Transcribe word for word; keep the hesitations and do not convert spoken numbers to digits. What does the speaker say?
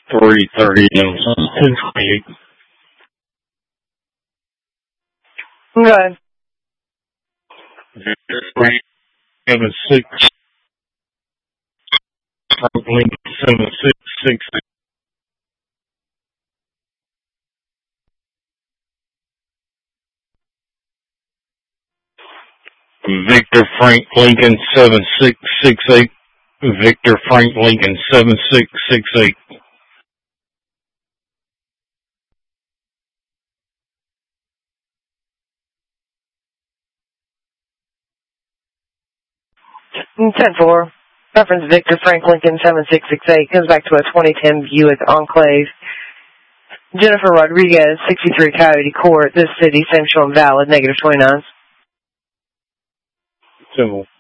three thirty and ten twenty-eight. Okay. Victor Frank seven six. Lincoln seven six six eight. Victor Frank Lincoln seven six six eight. Victor Frank Lincoln seven six six eight. ten four. Reference Victor Frank Lincoln seven six six eight comes back to a twenty ten Buick Enclave. Jennifer Rodriguez, sixty-three Coyote Court, this city, same show invalid, negative twenty-nine. Simple.